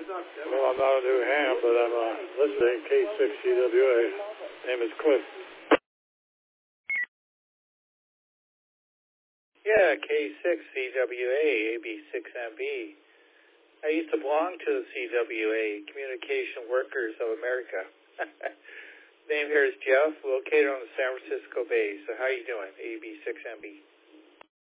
Well, I'm not a new ham, but I'm listening K6CWA. Name is Cliff. Yeah, K6CWA, AB6MB. I used to belong to the CWA, Communication Workers of America. Name here is Jeff, located on the San Francisco Bay. So how you doing, AB6MB?